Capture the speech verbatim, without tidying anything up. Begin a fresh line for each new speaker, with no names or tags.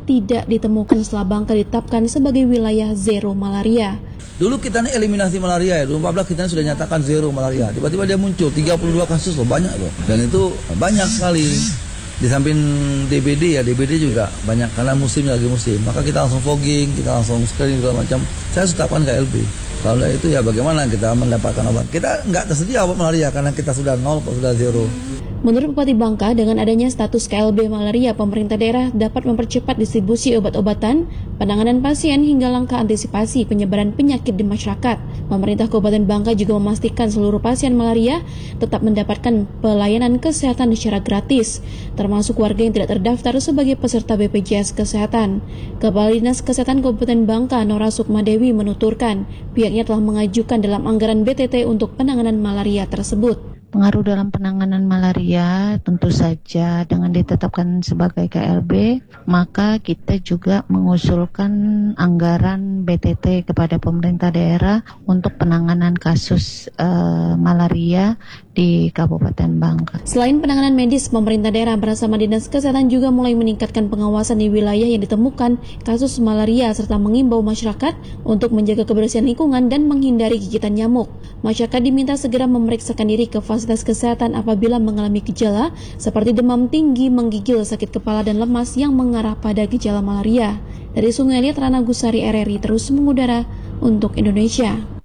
tidak ditemukan setelah Bangka ditetapkan sebagai wilayah zero malaria.
Dulu kita ini eliminasi malaria ya, dua ribu empat belas kita sudah nyatakan zero malaria. Tiba-tiba dia muncul tiga puluh dua kasus loh, banyak loh. Dan itu banyak sekali. Di samping D B D ya, D B D juga banyak karena musim lagi musim. Maka kita langsung fogging, kita langsung screening segala macam. Saya tetapkan K L B. Kalau itu ya bagaimana kita mendapatkan obat? Kita nggak tersedia obat malaria karena kita sudah nol, sudah zero.
Menurut Bupati Bangka, dengan adanya status K L B malaria, pemerintah daerah dapat mempercepat distribusi obat-obatan, penanganan pasien hingga langkah antisipasi penyebaran penyakit di masyarakat. Pemerintah Kabupaten Bangka juga memastikan seluruh pasien malaria tetap mendapatkan pelayanan kesehatan secara gratis, termasuk warga yang tidak terdaftar sebagai peserta B P J S Kesehatan. Kepala Dinas Kesehatan Kabupaten Bangka, Nora Sukmadewi, menuturkan pihaknya telah mengajukan dalam anggaran B T T untuk penanganan malaria tersebut.
Pengaruh dalam penanganan malaria tentu saja dengan ditetapkan sebagai K L B, maka kita juga mengusulkan anggaran B T T kepada pemerintah daerah untuk penanganan kasus uh, malaria di Kabupaten Bangka.
Selain penanganan medis, pemerintah daerah bersama Dinas Kesehatan juga mulai meningkatkan pengawasan di wilayah yang ditemukan kasus malaria serta mengimbau masyarakat untuk menjaga kebersihan lingkungan dan menghindari gigitan nyamuk. Masyarakat diminta segera memeriksakan diri ke fasilitas kesehatan apabila mengalami gejala seperti demam tinggi, menggigil, sakit kepala, dan lemas yang mengarah pada gejala malaria. Dari Sungai Liat, Rana Gusari, R R I terus mengudara untuk Indonesia.